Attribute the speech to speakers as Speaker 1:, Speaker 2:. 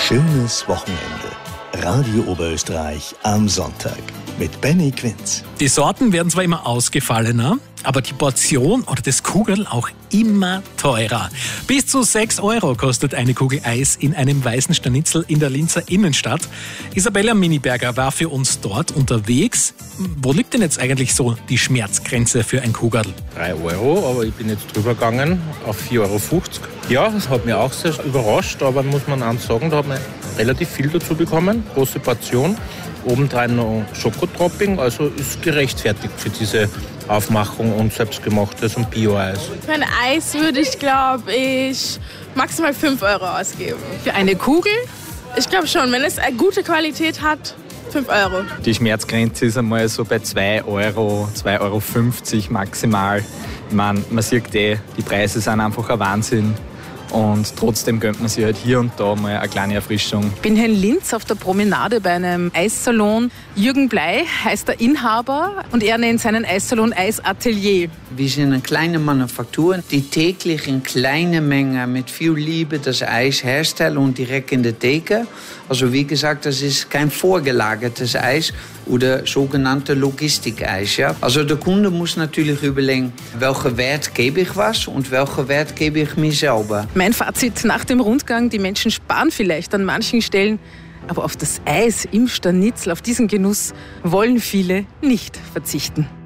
Speaker 1: schönes Wochenende. Radio Oberösterreich am Sonntag mit Benny Quinz.
Speaker 2: Die Sorten werden zwar immer ausgefallener, aber die Portion oder das Kugeln auch immer teurer. Bis zu 6 € kostet eine Kugel Eis in einem weißen Stanitzel in der Linzer Innenstadt. Isabella Miniberger war für uns dort unterwegs. Wo liegt denn jetzt eigentlich so die Schmerzgrenze für ein Kugeln?
Speaker 3: 3 €, aber ich bin jetzt drüber gegangen auf 4,50 €. Ja, das hat mich auch sehr überrascht, aber muss man auch sagen, da hat man relativ viel dazu bekommen. Große Portion. Obendrein noch Schokotopping, also ist gerechtfertigt für diese Aufmachung und selbstgemachtes und Bio-Eis.
Speaker 4: Für ein Eis würde ich, glaube ich, maximal 5 € ausgeben.
Speaker 5: Für eine Kugel?
Speaker 4: Ich glaube schon, wenn es eine gute Qualität hat, 5 €.
Speaker 6: Die Schmerzgrenze ist einmal so bei 2 €, 2,50 € maximal. Ich meine, man sieht die Preise sind einfach ein Wahnsinn. Und trotzdem gönnt man sich halt hier und da mal eine kleine Erfrischung.
Speaker 5: Ich bin hier in Linz auf der Promenade bei einem Eissalon. Jürgen Blei heißt der Inhaber und er nennt seinen Eissalon Eisatelier.
Speaker 7: Wir sind eine kleine Manufaktur, die täglich in kleiner Menge mit viel Liebe das Eis herstellen und direkt in der Theke. Also wie gesagt, das ist kein vorgelagertes Eis oder sogenannte Logistikeis. Ja? Also der Kunde muss natürlich überlegen, welchen Wert gebe ich was und welchen Wert gebe ich mir selber.
Speaker 5: Mein Fazit nach dem Rundgang, die Menschen sparen vielleicht an manchen Stellen, aber auf das Eis im Stanitzel, auf diesen Genuss wollen viele nicht verzichten.